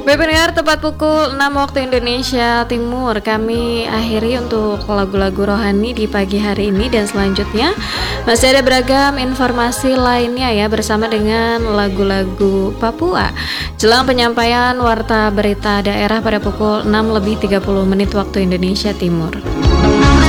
Pendengar, tepat pukul 6 waktu Indonesia Timur, kami akhiri untuk lagu-lagu rohani di pagi hari ini. Dan selanjutnya masih ada beragam informasi lainnya ya, bersama dengan lagu-lagu Papua jelang penyampaian warta berita daerah pada pukul 6 lebih 30 menit waktu Indonesia Timur.